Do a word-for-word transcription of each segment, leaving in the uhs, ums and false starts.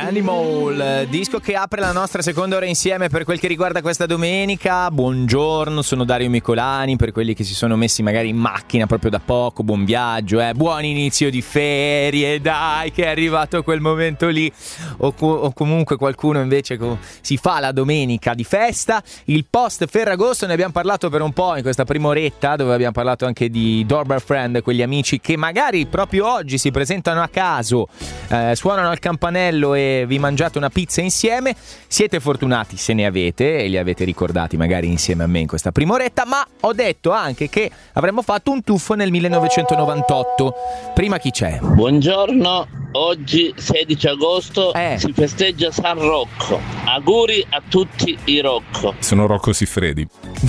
Animal, disco che apre la nostra seconda ora insieme per quel che riguarda questa domenica. Buongiorno, sono Dario Micolani. Per quelli che si sono messi magari in macchina proprio da poco, buon viaggio, eh? Buon inizio di ferie, dai, che è arrivato quel momento lì. O, o comunque qualcuno invece co- si fa la domenica di festa. Il post Ferragosto, ne abbiamo parlato per un po' in questa prima oretta, dove abbiamo parlato anche di Doorbell Friend, quegli amici che magari proprio oggi si presentano a caso, eh, suonano al campanello e vi mangiate una pizza insieme. Siete fortunati se ne avete e li avete ricordati magari insieme a me in questa prima oretta, ma ho detto anche che avremmo fatto un tuffo nel millenovecentonovantotto. Prima chi c'è? Buongiorno, oggi sedici agosto eh. si festeggia San Rocco. Auguri a tutti i Rocco. Sono Rocco Siffredi.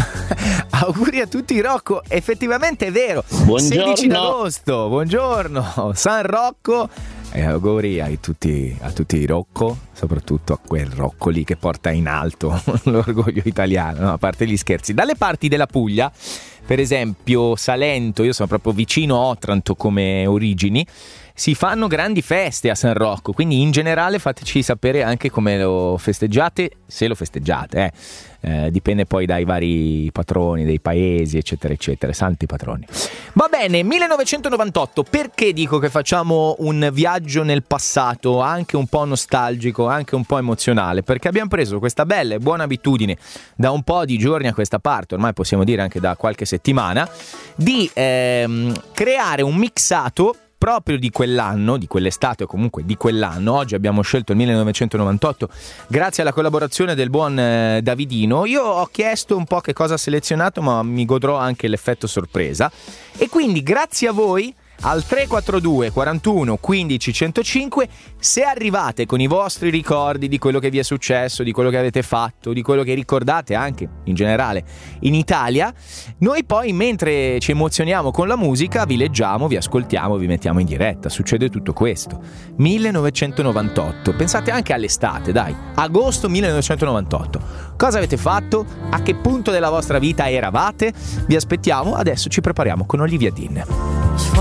Auguri a tutti i Rocco, effettivamente è vero. Buongiorno. sedici agosto, buongiorno, San Rocco. E auguri a tutti, a tutti i Rocco, soprattutto a quel Rocco lì che porta in alto l'orgoglio italiano, no? A parte gli scherzi. Dalle parti della Puglia, per esempio Salento, io sono proprio vicino a Otranto come origini, si fanno grandi feste a San Rocco, quindi in generale fateci sapere anche come lo festeggiate, se lo festeggiate, eh. Eh, dipende poi dai vari patroni dei paesi, eccetera eccetera, santi patroni. Va bene, millenovecentonovantotto, perché dico che facciamo un viaggio nel passato anche un po' nostalgico, anche un po' emozionale? Perché abbiamo preso questa bella e buona abitudine da un po' di giorni a questa parte, ormai possiamo dire anche da qualche settimana, di ehm, creare un mixato proprio di quell'anno, di quell'estate o comunque di quell'anno. Oggi abbiamo scelto il millenovecentonovantotto grazie alla collaborazione del buon eh, Davidino. Io ho chiesto un po' che cosa ha selezionato, ma mi godrò anche l'effetto sorpresa, e quindi grazie a voi al tre quattro due quarantuno quindici centocinque, se arrivate con i vostri ricordi di quello che vi è successo, di quello che avete fatto, di quello che ricordate anche in generale in Italia, noi poi mentre ci emozioniamo con la musica vi leggiamo, vi ascoltiamo, vi mettiamo in diretta. Succede tutto questo. millenovecentonovantotto, pensate anche all'estate, dai, agosto millenovecentonovantotto. Cosa avete fatto? A che punto della vostra vita eravate? Vi aspettiamo, adesso ci prepariamo con Olivia Dean.